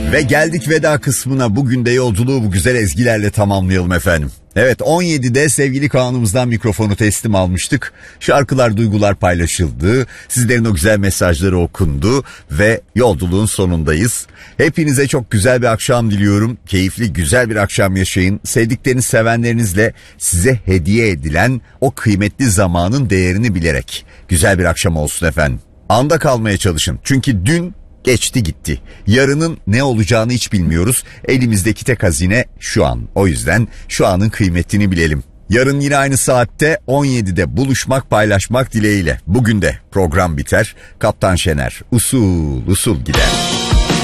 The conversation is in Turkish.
Ve geldik veda kısmına. Bugün de yolculuğu bu güzel ezgilerle tamamlayalım efendim. Evet, 17'de sevgili Kaan'ımızdan mikrofonu teslim almıştık. Şarkılar, duygular paylaşıldı. Sizlerin o güzel mesajları okundu ve yolculuğun sonundayız. Hepinize çok güzel bir akşam diliyorum. Keyifli, güzel bir akşam yaşayın. Sevdikleriniz, sevenlerinizle size hediye edilen o kıymetli zamanın değerini bilerek güzel bir akşam olsun efendim. Anda kalmaya çalışın. Çünkü dün geçti gitti. Yarının ne olacağını hiç bilmiyoruz. Elimizdeki tek hazine şu an. O yüzden şu anın kıymetini bilelim. Yarın yine aynı saatte 17'de buluşmak, paylaşmak dileğiyle. Bugün de program biter. Kaptan Şener usul usul gider.